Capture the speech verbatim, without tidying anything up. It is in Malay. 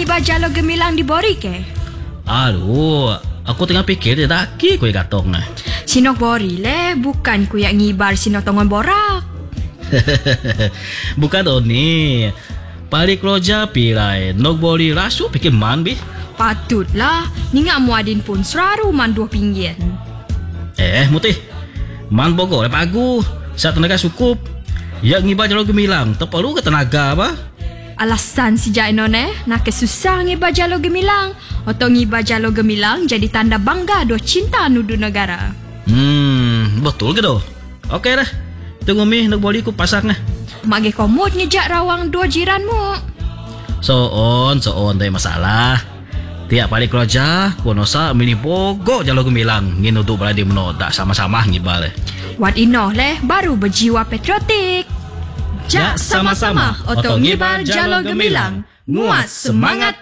ngiba jalo gemilang di bori ke? Aduh, aku tengah pikir dia daki kue gatong nah. Sinok bori le, bukan ku yang ngibar sinok tongon borak. Bukan Oni. Balik roja pilai nok bori rasu pikir man bi. Patutlah, ninga muadin pun seraru man dua pinggian. Eh, mutih. Man Bogor pagu. Saat tenaga cukup. Ya ngiba jalo gemilang, tak perlu ke tenaga apa? Alasan si Jainone nak kesusah ngiba jalo gemilang. Atau ngiba jalo gemilang jadi tanda bangga do cinta nudu negara. Hmm, betul ke do? Oke dah. Tunggu mi nok bori ku pasang nah. Mage komod ngejak rawang dua jiranmu. So on, so on tak masalah. Tiap balik roja, konosa mini Bogor jalo gemilang. Nginudu berada menodak sama-sama ngibal. Wat inoh leh baru berjiwa patriotik. Jak sama-sama otong ngibar jalo gemilang. Nguat semangat